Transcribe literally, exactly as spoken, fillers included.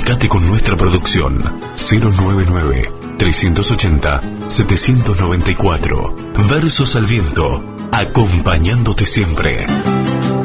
Comunicate con nuestra producción cero nueve nueve, tres ochenta, siete nueve cuatro. Versos al viento, acompañándote siempre.